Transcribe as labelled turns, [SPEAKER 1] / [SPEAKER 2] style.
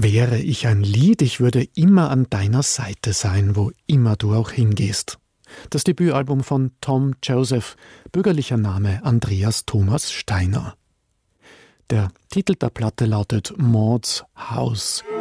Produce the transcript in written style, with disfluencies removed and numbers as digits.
[SPEAKER 1] Wäre ich ein Lied, ich würde immer an deiner Seite sein, wo immer du auch hingehst. Das Debütalbum von Tom Joseph, bürgerlicher Name Andreas Thomas Steiner. Der Titel der Platte lautet Mauds Haus.